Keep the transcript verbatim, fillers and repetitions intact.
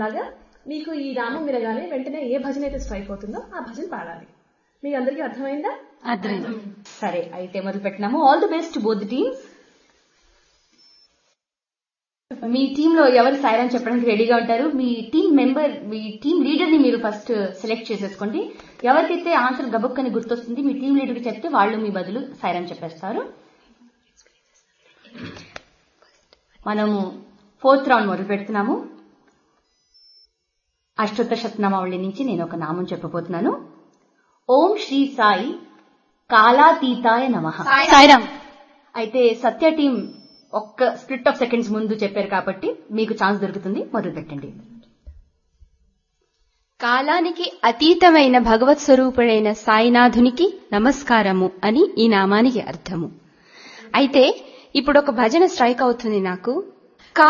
లాగా మీకు ఈ నామం వినగానే వెంటనే ఏ భజన అయితే స్ట్రైక్ అవుతుందో ఆ భజన పాడాలి. మీకు అందరికీ అర్థమైందా? అర్థమైంది. సరే, అయితే మొదలు పెట్టినాము. All the best both teams. Me team లో ఎవరు సాయిరాం చెప్పడానికి రెడీగా ఉంటారు? మీ టీం మెంబర్, మీ టీం లీడర్ ని మీరు ఫస్ట్ సెలెక్ట్ చేసేసుకోండి. ఎవరికైతే ఆన్సర్ గబుక్కని గుర్తొస్తుంది మీ టీం లీడర్ కి చెప్తే వాళ్ళు మీ బదులు సాయిరాం చెప్పేస్తారు. మనము ఫోర్త్ రౌండ్ మొదలు పెడుతున్నాము. అష్టోత్తర శతనామావళి నుంచి నేను ఒక నామం చెప్పబోతున్నాను. ఓం శ్రీ సాయి కాలాతీతాయ నమః. సాయిరాం. అయితే సత్య టీం ఒక్క స్ప్లిట్ ఆఫ్ సెకండ్స్ ముందు చెప్పారు కాబట్టి మీకు ఛాన్స్ దొరుకుతుంది. మొదలు పెట్టండి. కాలానికి అతీతమైన భగవత్ స్వరూపుడైన సాయినాథునికి నమస్కారము అని ఈ నామానికి అర్థము. అయితే ఇప్పుడు ఒక భజన స్ట్రైక్ అవుతుంది నాకు.